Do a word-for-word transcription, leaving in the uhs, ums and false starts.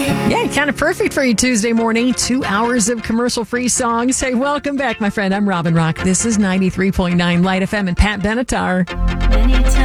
Yeah, kind of perfect for you Tuesday morning. Two hours of commercial-free songs. Hey, welcome back, my friend. I'm Robin Rock. This is ninety-three point nine Light F M and Pat Benatar.